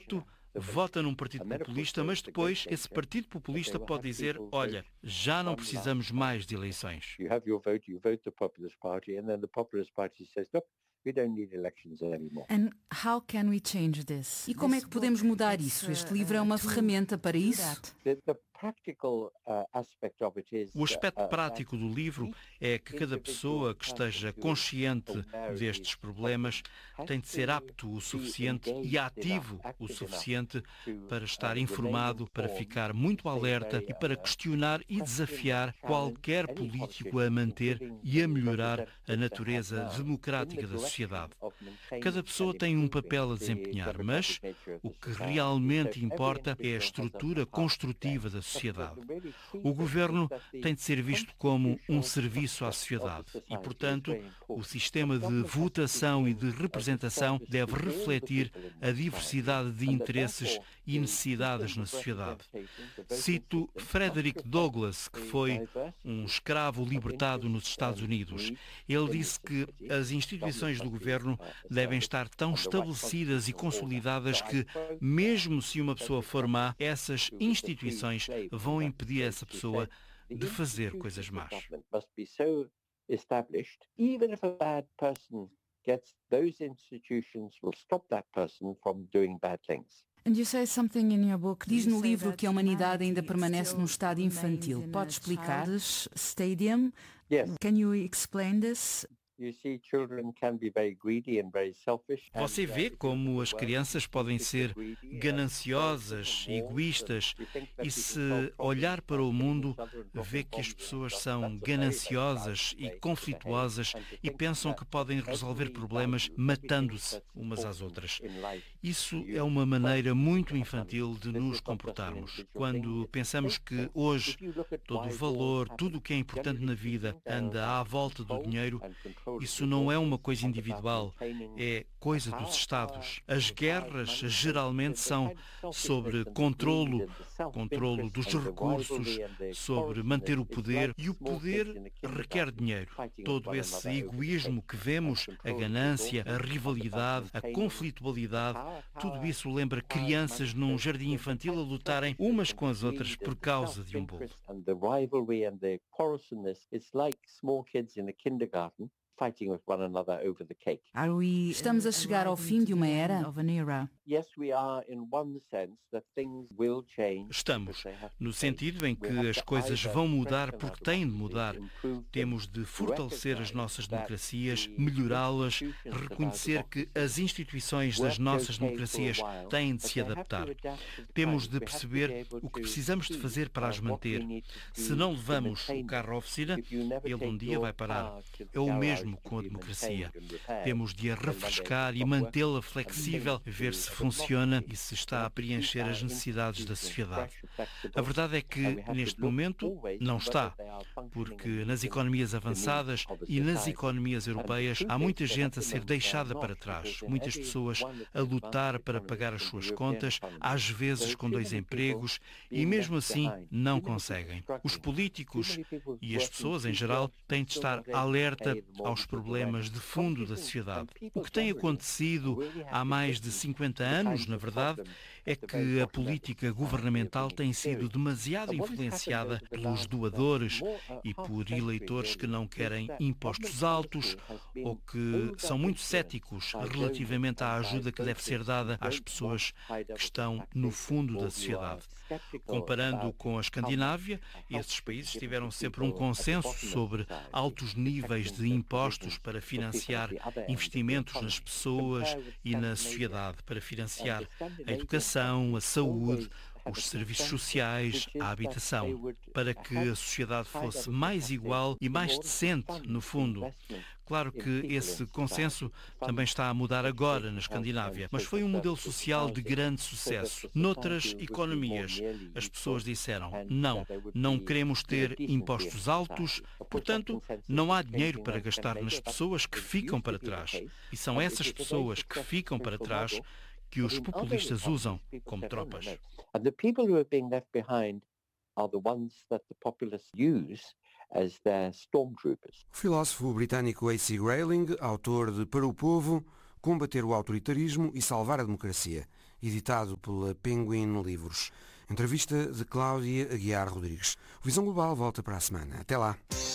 certo, vota num partido populista, mas depois esse partido populista pode dizer, olha, já não precisamos mais de eleições. And how can we change this? E como é que podemos mudar isso? Este livro é uma ferramenta para isso? O aspecto prático do livro é que cada pessoa que esteja consciente destes problemas tem de ser apto o suficiente e ativo o suficiente para estar informado, para ficar muito alerta e para questionar e desafiar qualquer político a manter e a melhorar a natureza democrática da sociedade. Cada pessoa tem um papel a desempenhar, mas o que realmente importa é a estrutura construtiva da sociedade. O governo tem de ser visto como um serviço à sociedade e, portanto, o sistema de votação e de representação deve refletir a diversidade de interesses e necessidades na sociedade. Cito Frederick Douglass, que foi um escravo libertado nos Estados Unidos. Ele disse que as instituições do governo devem estar tão estabelecidas e consolidadas que, mesmo se uma pessoa for má, essas instituições vão impedir essa pessoa de fazer coisas más. And you say something in your book. Diz no livro que a humanidade ainda permanece num estado infantil. Pode explicar? Stadium? Can you explain this? Você vê como as crianças podem ser gananciosas, egoístas, e se olhar para o mundo, vê que as pessoas são gananciosas e conflituosas e pensam que podem resolver problemas matando-se umas às outras. Isso é uma maneira muito infantil de nos comportarmos. Quando pensamos que hoje todo o valor, tudo o que é importante na vida anda à volta do dinheiro, isso não é uma coisa individual, é coisa dos Estados. As guerras geralmente são sobre controlo dos recursos, sobre manter o poder, e o poder requer dinheiro. Todo esse egoísmo que vemos, a ganância, a rivalidade, a conflitualidade, tudo isso lembra crianças num jardim infantil a lutarem umas com as outras por causa de um bolo. Estamos a chegar ao fim de uma era? Estamos, no sentido em que as coisas vão mudar porque têm de mudar. Temos de fortalecer as nossas democracias, melhorá-las, reconhecer que as instituições das nossas democracias têm de se adaptar. Temos de perceber o que precisamos de fazer para as manter. Se não levamos o carro à oficina, ele um dia vai parar. É o mesmo com a democracia. Temos de a refrescar e mantê-la flexível, ver se funciona e se está a preencher as necessidades da sociedade. A verdade é que, neste momento, não está, porque nas economias avançadas e nas economias europeias há muita gente a ser deixada para trás, muitas pessoas a lutar para pagar as suas contas, às vezes com 2 empregos, e mesmo assim não conseguem. Os políticos e as pessoas em geral têm de estar alerta aos problemas de fundo da sociedade. O que tem acontecido há mais de 50 anos, na verdade, é que a política governamental tem sido demasiado influenciada pelos doadores e por eleitores que não querem impostos altos ou que são muito céticos relativamente à ajuda que deve ser dada às pessoas que estão no fundo da sociedade. Comparando com a Escandinávia, esses países tiveram sempre um consenso sobre altos níveis de impostos para financiar investimentos nas pessoas e na sociedade, para financiar a educação, a saúde, os serviços sociais, a habitação, para que a sociedade fosse mais igual e mais decente, no fundo. Claro que esse consenso também está a mudar agora na Escandinávia, mas foi um modelo social de grande sucesso. Noutras economias, as pessoas disseram, não queremos ter impostos altos, portanto, não há dinheiro para gastar nas pessoas que ficam para trás. E são essas pessoas que ficam para trás que os populistas usam como tropas. O filósofo britânico A.C. Grayling, autor de Para o Povo, Combater o Autoritarismo e Salvar a Democracia, editado pela Penguin Livros. Entrevista de Cláudia Aguiar Rodrigues. O Visão Global volta para a semana. Até lá.